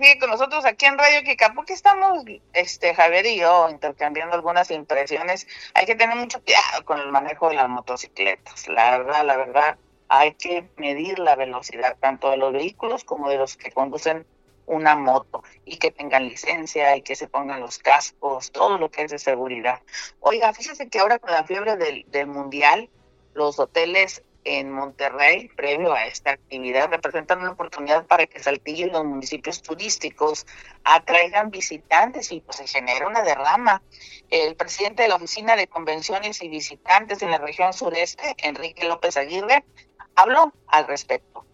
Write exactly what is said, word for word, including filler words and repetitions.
sigue con nosotros aquí en Radio Kicapuque. Estamos, este, Javier y yo, intercambiando algunas impresiones. Hay que tener mucho cuidado con el manejo de las motocicletas. La verdad, la verdad, hay que medir la velocidad tanto de los vehículos como de los que conducen una moto, y que tengan licencia y que se pongan los cascos, todo lo que es de seguridad. Oiga, fíjese que ahora con la fiebre del, del mundial, los hoteles en Monterrey, previo a esta actividad, representan una oportunidad para que Saltillo y los municipios turísticos atraigan visitantes y pues se genera una derrama. El presidente de la Oficina de Convenciones y Visitantes en la región sureste, Enrique López Aguirre, habló al respecto.